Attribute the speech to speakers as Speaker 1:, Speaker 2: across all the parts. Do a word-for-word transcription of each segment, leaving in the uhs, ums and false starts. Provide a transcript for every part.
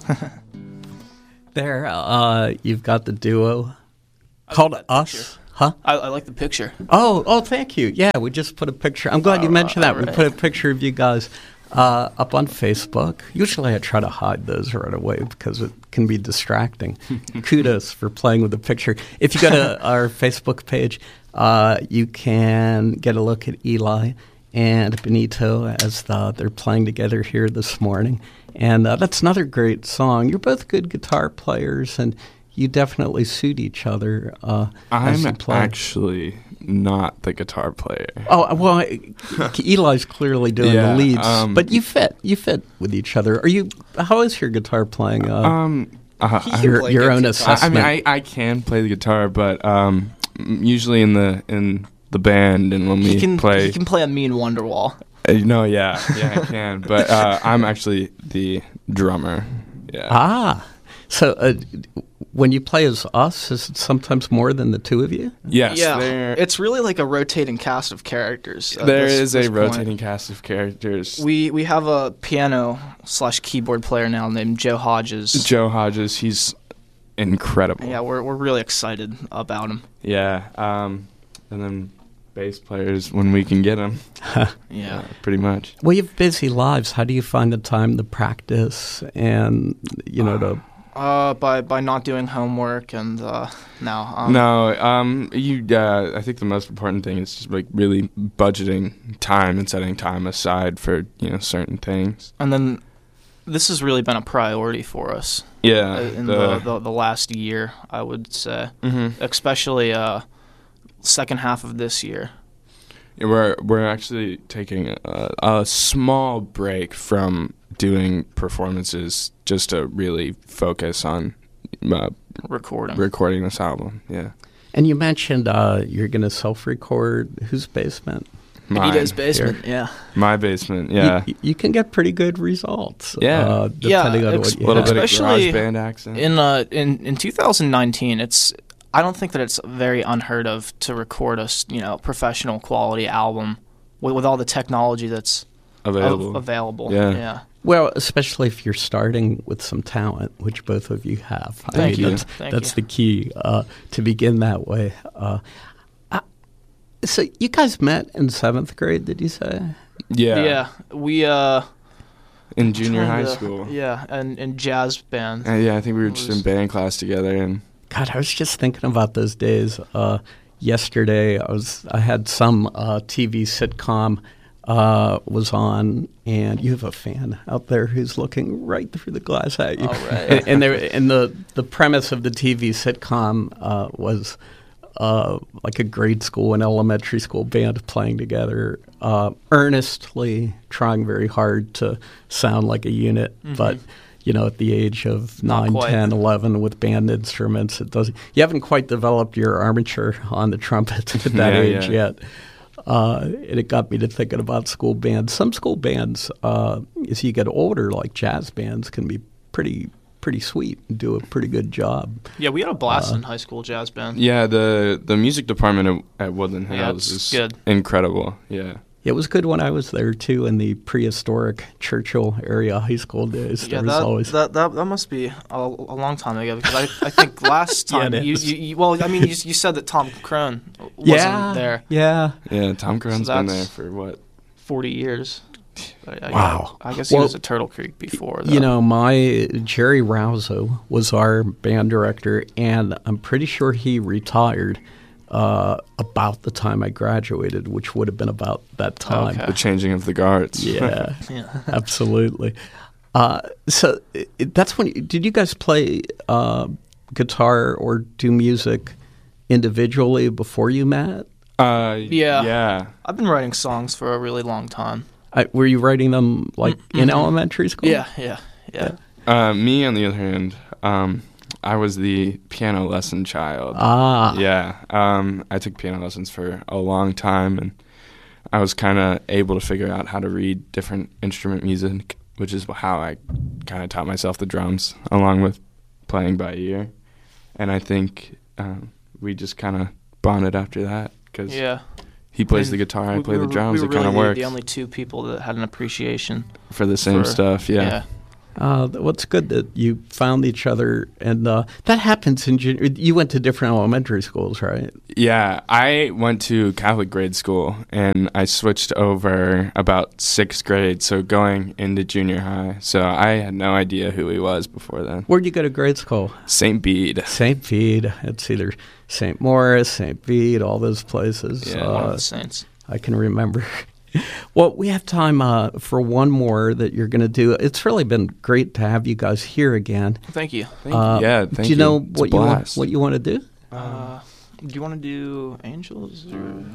Speaker 1: There, uh, you've got the duo called Us.
Speaker 2: Picture.
Speaker 1: Huh?
Speaker 2: I, I like the picture.
Speaker 1: Oh, oh, thank you. Yeah, we just put a picture. I'm glad you
Speaker 2: Uh,
Speaker 1: mentioned that.
Speaker 2: all
Speaker 1: We
Speaker 2: right.
Speaker 1: put a picture of you guys uh, up on Facebook. Usually I try to hide those right away because it can be distracting. Kudos for playing with the picture. If you go to our Facebook page, uh, you can get a look at Eli and Benito as the, they're playing together here this morning. And uh, that's another great song. You're both good guitar players, and you definitely suit each other uh, as
Speaker 3: I'm
Speaker 1: you play.
Speaker 3: actually not the guitar player.
Speaker 1: Oh, well, I- Eli's clearly doing
Speaker 3: Yeah,
Speaker 1: the leads,
Speaker 3: um,
Speaker 1: but you fit. You fit with each other. Are you? How is your guitar playing? Uh,
Speaker 3: Um, uh,
Speaker 2: He
Speaker 3: I-
Speaker 2: can
Speaker 1: your
Speaker 2: play
Speaker 1: your
Speaker 2: good
Speaker 1: own
Speaker 2: guitar.
Speaker 3: I, I
Speaker 1: assessment.
Speaker 3: mean, I, I can play the guitar, but um, usually in the in the band and when we
Speaker 2: He can
Speaker 3: play,
Speaker 2: he can play a mean Wonderwall.
Speaker 3: uh, no, yeah, yeah, I can. But uh, I'm actually the drummer. Yeah.
Speaker 1: ah, so uh, when you play as Us, is it sometimes more than the two of you?
Speaker 3: Yes.
Speaker 2: yeah,
Speaker 3: There,
Speaker 2: it's really like a rotating cast of characters. at
Speaker 3: there
Speaker 2: this-
Speaker 3: is
Speaker 2: this
Speaker 3: a
Speaker 2: point.
Speaker 3: rotating cast of characters.
Speaker 2: We we have a piano slash keyboard player now named Joe Hodges.
Speaker 3: Joe Hodges, he's incredible.
Speaker 2: Yeah, we're we're really excited about him.
Speaker 3: Yeah. Um, and then bass players when we can get them.
Speaker 2: Yeah.
Speaker 3: Pretty much.
Speaker 1: Well, you have busy lives. How do you find the time to practice and you know to?
Speaker 2: Uh, by by not doing homework and uh, no. Um,
Speaker 3: No, um, you. Uh, I think the most important thing is just like really budgeting time and setting time aside for you know certain things.
Speaker 2: And then this has really been a priority for us
Speaker 3: Yeah,
Speaker 2: uh, in the, the the last year, I would say,
Speaker 3: mhm.
Speaker 2: especially uh, second half of this year.
Speaker 3: Yeah, we're we're actually taking a, a small break from doing performances just to really focus on uh,
Speaker 2: Recording.
Speaker 3: recording this album. Yeah,
Speaker 1: And you mentioned uh, you're going to self-record. Whose basement?
Speaker 3: Mine,
Speaker 2: Benito's basement. Yeah.
Speaker 3: my basement. Yeah,
Speaker 1: You, you can get pretty good results.
Speaker 3: Yeah.
Speaker 1: uh,
Speaker 2: Yeah,
Speaker 1: depending on
Speaker 2: ex-
Speaker 1: what
Speaker 3: a
Speaker 1: you
Speaker 3: little
Speaker 1: have.
Speaker 3: bit of
Speaker 2: Especially
Speaker 3: garage band accent.
Speaker 2: In uh in in two thousand nineteen, it's I don't think that it's very unheard of to record a s- you know professional quality album with, with all the technology that's
Speaker 3: available.
Speaker 2: av- available.
Speaker 3: Yeah.
Speaker 2: Yeah.
Speaker 1: Well, especially if you're starting with some talent, which both of you have. I
Speaker 2: Thank
Speaker 1: mean,
Speaker 3: you.
Speaker 1: That's,
Speaker 2: Thank
Speaker 1: that's
Speaker 2: you.
Speaker 1: the key uh, to begin that way. Uh, I, so you guys met in seventh grade, did you say?
Speaker 3: yeah,
Speaker 2: Yeah. We uh
Speaker 3: in junior high
Speaker 2: kinda-
Speaker 3: school.
Speaker 2: Yeah, and in jazz band.
Speaker 3: Uh, yeah, I think we were
Speaker 2: It
Speaker 3: just
Speaker 2: was-
Speaker 3: in band class together, and
Speaker 1: God, I was just thinking about those days. Uh, yesterday, I was I had some uh, T V sitcom uh, was on, and you have a fan out there who's looking right through the glass at you.
Speaker 2: All right.
Speaker 1: and and, there, and the the premise of the T V sitcom uh, was uh, like a grade school and elementary school band playing together, uh, earnestly trying very hard to sound like a unit, but. You know, at the age of
Speaker 2: Not
Speaker 1: nine,
Speaker 2: quite.
Speaker 1: ten, eleven, with band instruments, it doesn't. You haven't quite developed your armature on the trumpet at that
Speaker 3: Yeah,
Speaker 1: age
Speaker 3: yeah.
Speaker 1: yet. Uh, and it got me to thinking about school bands. Some school bands, uh, as you get older, like jazz bands, can be pretty pretty sweet and do a pretty good job.
Speaker 2: Yeah, we had a blast
Speaker 1: Uh,
Speaker 2: in high school jazz band.
Speaker 3: yeah, the the music department at, at Woodland
Speaker 2: Yeah,
Speaker 3: Hills
Speaker 2: it's
Speaker 3: is
Speaker 2: good.
Speaker 3: incredible. Yeah,
Speaker 1: It was good when I was there too, in the prehistoric Churchill area high school days.
Speaker 2: Yeah,
Speaker 1: there was
Speaker 2: that,
Speaker 1: always
Speaker 2: that that that must be a, a long time ago because I, I think last
Speaker 1: Yeah,
Speaker 2: time
Speaker 1: it
Speaker 2: you,
Speaker 1: is.
Speaker 2: you, you well I mean you, you said that Tom Crone wasn't
Speaker 1: yeah
Speaker 2: there
Speaker 1: Yeah,
Speaker 3: yeah. Tom Crone's been there
Speaker 2: that's-
Speaker 3: for what?
Speaker 2: forty years. I, I,
Speaker 1: Wow.
Speaker 2: I guess he
Speaker 1: Well,
Speaker 2: was at Turtle Creek before. Though.
Speaker 1: you know, my Jerry Rouso was our band director, and I'm pretty sure he retired uh, about the time I graduated, which would have been about that time.
Speaker 2: Okay.
Speaker 3: The changing of the guards.
Speaker 1: Yeah,
Speaker 2: Yeah.
Speaker 1: absolutely. Uh, so it, that's when. Did you guys play uh, guitar or do music individually before you met?
Speaker 3: Uh,
Speaker 2: Yeah.
Speaker 3: yeah.
Speaker 2: I've been writing songs for a really long time.
Speaker 1: I, were you writing them like in elementary school?
Speaker 2: Yeah, yeah, yeah.
Speaker 3: Uh, me, on the other hand, um, I was the piano lesson child.
Speaker 1: Ah,
Speaker 3: Yeah, um, I took piano lessons for a long time, and I was kind of able to figure out how to read different instrument music, which is how I kind of taught myself the drums, along with playing by ear. And I think um, we just kind of bonded after that, because
Speaker 2: Yeah.
Speaker 3: he plays
Speaker 2: I
Speaker 3: the
Speaker 2: mean,
Speaker 3: guitar, I
Speaker 2: we-
Speaker 3: play
Speaker 2: we
Speaker 3: the
Speaker 2: were-
Speaker 3: drums.
Speaker 2: we
Speaker 3: It
Speaker 2: were
Speaker 3: kind of
Speaker 2: really
Speaker 3: works
Speaker 2: the only two people that had an appreciation
Speaker 3: for the same
Speaker 2: for-
Speaker 3: stuff. Yeah.
Speaker 2: yeah.
Speaker 1: Uh, what's good that you found each other, and uh, that happens in junior. You went to different elementary schools, right?
Speaker 3: Yeah, I went to Catholic grade school, and I switched over about sixth grade, so going into junior high. So I had no idea who he was before then.
Speaker 1: Where'd you go to grade school?
Speaker 3: Saint Bede.
Speaker 1: Saint Bede. It's either Saint Maurice, Saint Bede, all those places.
Speaker 3: Yeah,
Speaker 2: One of
Speaker 1: uh,
Speaker 2: the Saints.
Speaker 1: I can remember. Well, we have time uh, for one more that you're going to do. It's really been great to have you guys here again.
Speaker 2: Thank you.
Speaker 3: Thank
Speaker 1: Uh,
Speaker 3: you. Yeah, thank
Speaker 1: do you know
Speaker 3: It's
Speaker 1: what
Speaker 3: a
Speaker 1: you want?
Speaker 3: blast.
Speaker 1: What you want to do?
Speaker 2: Uh, do you want to do Angels, or,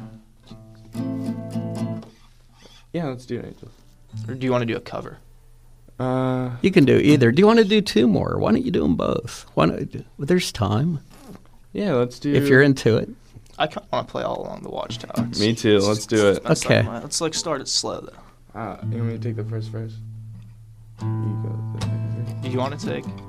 Speaker 3: Yeah, let's do Angels.
Speaker 2: or do you want to do a cover?
Speaker 3: Uh,
Speaker 1: You can do either. Do you want to do two more? Why don't you do them both? Why don't, well, there's time
Speaker 3: yeah, let's do.
Speaker 1: if you're into it.
Speaker 2: I kind of want to play All Along the Watchtower. It's-
Speaker 3: Me too. Let's do it.
Speaker 2: that's
Speaker 1: Okay.
Speaker 2: like my- let's like start it slow though.
Speaker 3: Uh, you want me to take the first verse? You go. The next verse.
Speaker 2: Do you want to take?